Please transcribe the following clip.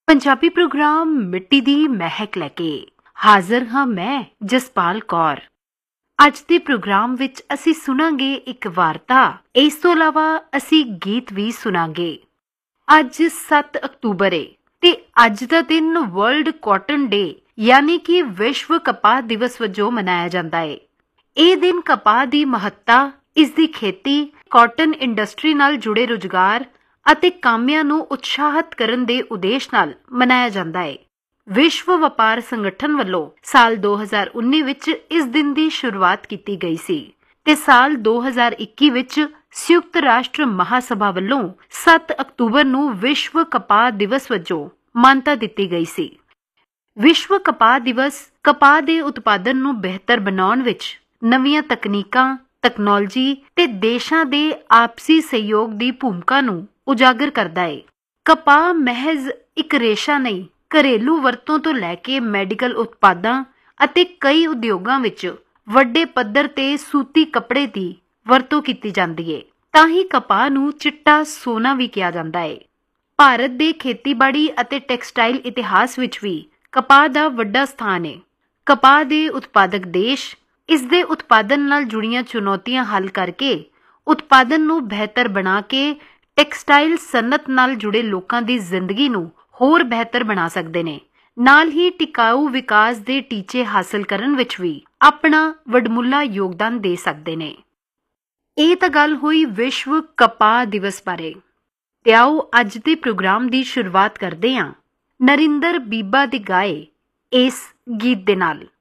Punjabi programme ਮਿੱਟੀ ਦੀ ਮਹਿਕ ਲੈ ਕੇ ਹਾਜ਼ਰ ਹਾਂ ਮੈਂ ਜਸਪਾਲ ਕੌਰ। ਅੱਜ ਦੇ ਪ੍ਰੋਗਰਾਮ ਵਿੱਚ ਅਸੀਂ ਸੁਣਾਂਗੇ ਇੱਕ ਵਾਰਤਾ। ਇਸ ਤੋਂ ਇਲਾਵਾ ਅਸੀਂ ਗੀਤ ਵੀ ਸੁਣਾਂਗੇ। ਅੱਜ 7 ਅਕਤੂਬਰ ਹੈ ਤੇ ਅੱਜ ਦਾ ਦਿਨ ਵਰਲਡ ਕਾਟਨ ਡੇ ਯਾਨੀ ਕਿ ਵਿਸ਼ਵ ਕਪਾਹ ਦਿਵਸ ਵਜੋਂ ਮਨਾਇਆ ਜਾਂਦਾ ਹੈ। ਇਹ ਦਿਨ ਕਪਾਹ ਦੀ ਮਹੱਤਤਾ, ਇਸ ਦੀ ਖੇਤੀ, ਕਾਟਨ ਇੰਡਸਟਰੀ ਨਾਲ ਜੁੜੇ ਰੁਜ਼ਗਾਰ ਅਤੇ ਕਾਮਿਆਂ ਨੂੰ ਉਤਸ਼ਾਹਿਤ ਕਰਨ ਦੇ ਉਦੇਸ਼ ਨਾਲ ਮਨਾਇਆ ਜਾਂਦਾ ਹੈ। ਵਿਸ਼ਵ ਵਪਾਰ ਸੰਗਠਨ ਵੱਲੋਂ ਸਾਲ 2019 ਵਿੱਚ ਇਸ ਦਿਨ ਦੀ ਸ਼ੁਰੂਆਤ ਕੀਤੀ ਗਈ ਸੀ ਤੇ ਸਾਲ 2021 ਵਿੱਚ ਸੰਯੁਕਤ ਰਾਸ਼ਟਰ ਮਹਾਸਭਾ ਵੱਲੋਂ 7 ਅਕਤੂਬਰ ਨੂੰ ਵਿਸ਼ਵ ਕਪਾਹ ਦਿਵਸ ਵਜੋਂ ਮਾਨਤਾ ਦਿੱਤੀ ਗਈ ਸੀ। ਵਿਸ਼ਵ ਕਪਾਹ ਦਿਵਸ ਕਪਾਹ ਦੇ ਉਤਪਾਦਨ ਨੂੰ ਬਿਹਤਰ ਬਣਾਉਣ ਵਿੱਚ ਨਵੀਆਂ ਤਕਨੀਕਾਂ, ਤਕਨਾਲੋਜੀ ਤੇ ਦੇਸ਼ਾਂ ਦੇ ਆਪਸੀ ਸਹਿਯੋਗ ਦੀ ਭੂਮਿਕਾ ਨੂੰ ਉਜਾਗਰ ਕਰਦਾ ਹੈ। ਕਪਾਹ ਮਹਿਜ਼ ਇੱਕ ਰੇਸ਼ਾ ਨਹੀਂ, ਘਰੇਲੂ ਵਰਤੋਂ ਤੋਂ ਲੈ ਕੇ ਮੈਡੀਕਲ ਉਤਪਾਦਾਂ ਅਤੇ ਕਈ ਉਦਯੋਗਾਂ ਵਿੱਚ ਵੱਡੇ ਪੱਧਰ ਤੇ ਸੂਤੀ ਕੱਪੜੇ ਦੀ ਵਰਤੋਂ ਕੀਤੀ ਜਾਂਦੀ ਹੈ। ਤਾਂ ਹੀ ਕਪਾਹ ਨੂੰ ਚਿੱਟਾ ਸੋਨਾ ਵੀ ਕਿਹਾ ਜਾਂਦਾ ਹੈ। ਭਾਰਤ ਦੇ ਖੇਤੀਬਾੜੀ ਅਤੇ ਟੈਕਸਟਾਈਲ ਇਤਿਹਾਸ ਵਿੱਚ ਵੀ ਕਪਾਹ ਦਾ ਵੱਡਾ ਸਥਾਨ ਹੈ। ਕਪਾਹ ਦੇ ਉਤਪਾਦਕ ਦੇਸ਼ ਇਸ ਦੇ ਉਤਪਾਦਨ ਨਾਲ ਜੁੜੀਆਂ ਚੁਣੌਤੀਆਂ ਹੱਲ ਕਰਕੇ ਉਤਪਾਦਨ ਨੂੰ ਬਿਹਤਰ ਬਣਾ ਕੇ ਟੈਕਸਟਾਈਲ ਸਨਅਤ ਨਾਲ ਜੁੜੇ ਲੋਕਾਂ ਦੀ ਜ਼ਿੰਦਗੀ ਨੂੰ ਹੋਰ ਬਿਹਤਰ ਬਣਾ ਸਕਦੇ ਨੇ। ਨਾਲ ਹੀ ਟਿਕਾਊ ਵਿਕਾਸ ਦੇ ਟੀਚੇ ਹਾਸਲ ਕਰਨ ਵਿੱਚ ਵੀ ਆਪਣਾ ਵਡਮੁੱਲਾ ਯੋਗਦਾਨ ਦੇ ਸਕਦੇ ਨੇ। ਇਹ ਤਾਂ ਗੱਲ ਹੋਈ ਵਿਸ਼ਵ ਕਪਾਹ ਦਿਵਸ ਬਾਰੇ। ਤੇ ਆਓ ਅੱਜ ਦੇ ਪ੍ਰੋਗਰਾਮ ਦੀ ਸ਼ੁਰੂਆਤ ਕਰਦੇ ਹਾਂ ਨਰਿੰਦਰ ਬੀਬਾ ਦੇ ਗਾਏ ਇਸ ਗੀਤ ਦੇ ਨਾਲ।